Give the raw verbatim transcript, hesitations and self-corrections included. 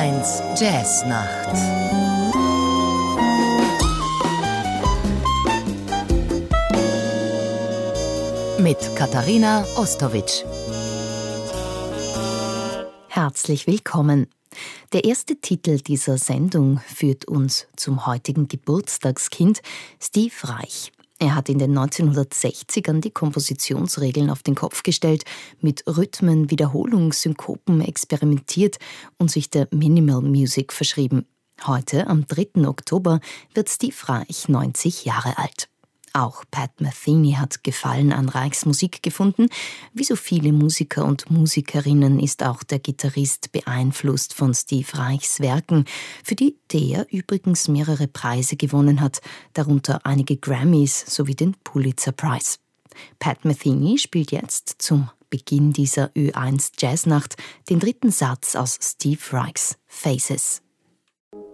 eins Jazznacht. Mit Katharina Ostowitsch. Herzlich willkommen. Der erste Titel dieser Sendung führt uns zum heutigen Geburtstagskind, Steve Reich. Er hat in den neunzehnhundertsechzigern die Kompositionsregeln auf den Kopf gestellt, mit Rhythmen, Wiederholung, Synkopen experimentiert und sich der Minimal Music verschrieben. Heute, am dritten Oktober, wird Steve Reich neunzig Jahre alt. Auch Pat Metheny hat Gefallen an Reichs Musik gefunden. Wie so viele Musiker und Musikerinnen ist auch der Gitarrist beeinflusst von Steve Reichs Werken, für die der übrigens mehrere Preise gewonnen hat, darunter einige Grammys sowie den Pulitzer Prize. Pat Metheny spielt jetzt zum Beginn dieser Ö eins Jazznacht den dritten Satz aus Steve Reichs Phases.